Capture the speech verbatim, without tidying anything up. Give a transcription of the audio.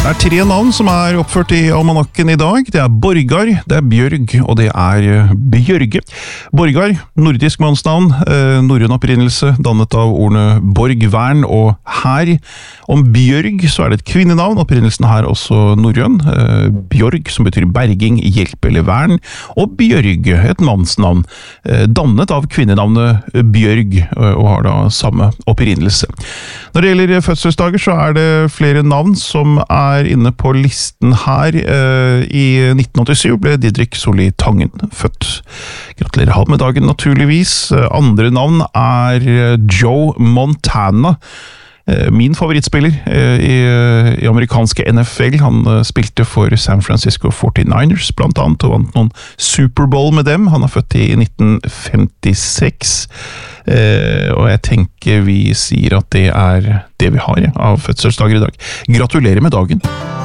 Det er tre navn som er oppført i almanakken i dag. Det er Borgar, det er Bjørg, og det er Bjørge. Borgar, nordisk mannsnavn, eh, norrøn opprinnelse, dannet av ordene borgvern og hær. Om Bjørg så er det et kvinnenavn, opprinnelsen her også norrøn. Eh, Bjørg, som betyr berging, hjelp eller vern. Og Bjørge, et mannsnavn, eh, dannet av kvinnenavnet Bjørg, og har da samme opprinnelse. Når det gjelder fødselsdager, så er det flere navn som er inne på listen her. I nitten åttisyv ble Didrik Solli Tangen født. Gratulerer han med dagen, naturligvis. Andre navn er Joe Montana. Min favorittspiller i, i amerikanske N F L. Han spilte for San Francisco forty-niners blant annet, og vant noen Superbowl med dem. Han er født i nitten femtiseks, og jeg tenker vi sier at det er det vi har ja, av fødselsdager i dag. Gratulerer med dagen!